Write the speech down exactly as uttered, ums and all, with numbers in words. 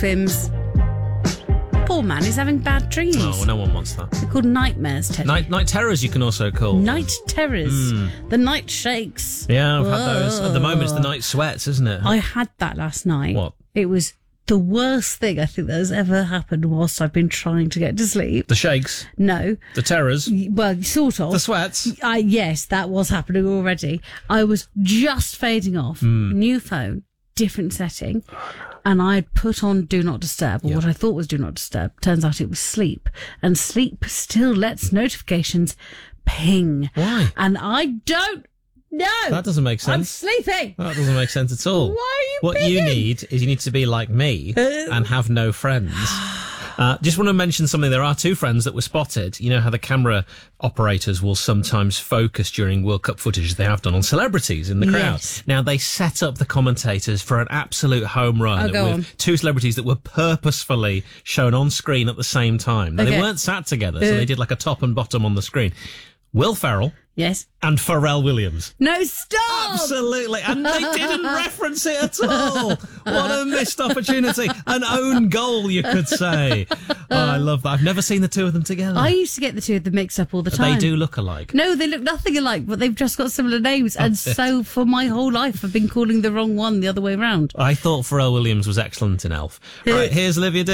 Pims. Poor man, he's having bad dreams. Oh, well, no one wants that. They're called nightmares, Teddy. Night, night terrors, you can also call. Night terrors. Mm. The night shakes. Yeah, I've had those. At the moment, it's the night sweats, isn't it? I had that last night. What? It was the worst thing I think that has ever happened whilst I've been trying to get to sleep. The shakes? No. The terrors? Well, sort of. The sweats? Uh, yes, that was happening already. I was just fading off. Mm. New phone, different setting. And I'd put on Do Not Disturb, or yeah. what I thought was Do Not Disturb. Turns out it was sleep. And sleep still lets notifications ping. Why? And I don't know. That doesn't make sense. I'm sleeping. That doesn't make sense at all. Why are you What pinging? you need is you need to be like me and have no friends. Uh, just want to mention something. There are two friends that were spotted. You know how the camera operators will sometimes focus during World Cup footage, they have done, on celebrities in the crowd. Yes. Now, they set up the commentators for an absolute home run oh, go with on. two celebrities that were purposefully shown on screen at the same time. Now, okay. they weren't sat together, so uh. they did like a top and bottom on the screen. Will Ferrell. Yes. And Pharrell Williams. No, stop! Absolutely. And they didn't reference it at all. What a missed opportunity. An own goal, you could say. Oh, I love that. I've never seen the two of them together. I used to get the two of them mixed up all the time. They do look alike. No, they look nothing alike, but they've just got similar names. And so for my whole life, I've been calling the wrong one the other way around. I thought Pharrell Williams was excellent in Elf. Right, here's Olivia D.